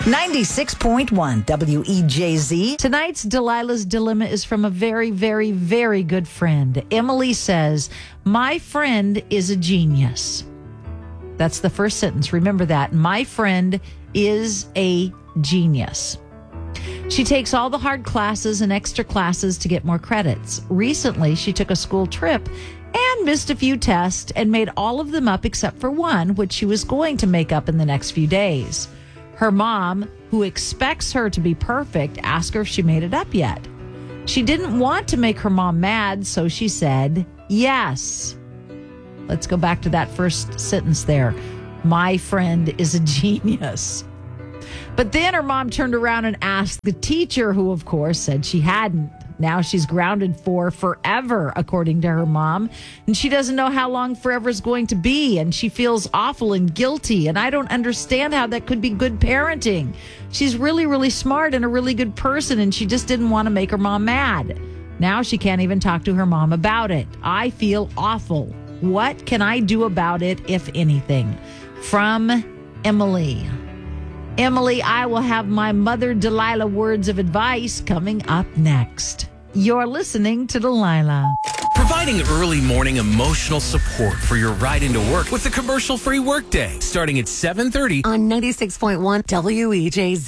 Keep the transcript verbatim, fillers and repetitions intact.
ninety-six point one W E J Z. Tonight's Delilah's Dilemma is from a very, very, very good friend. Emily says, my friend is a genius. That's the first sentence. Remember that. My friend is a genius. She takes all the hard classes and extra classes to get more credits. Recently, she took a school trip and missed a few tests and made all of them up except for one, which she was going to make up in the next few days. Her mom, who expects her to be perfect, asked her if she made it up yet. She didn't want to make her mom mad, so she said, yes. Let's go back to that first sentence there. My friend is a genius. But then her mom turned around and asked the teacher, who, of course, said she hadn't. Now she's grounded for forever, according to her mom. And she doesn't know how long forever is going to be. And she feels awful and guilty. And I don't understand how that could be good parenting. She's really, really smart and a really good person. And she just didn't want to make her mom mad. Now she can't even talk to her mom about it. I feel awful. What can I do about it, if anything? From Emily. Emily, I will have my mother Delilah words of advice coming up next. You're listening to Delilah. Providing early morning emotional support for your ride into work with the commercial-free workday. Starting at seven thirty on ninety-six point one W E J Z.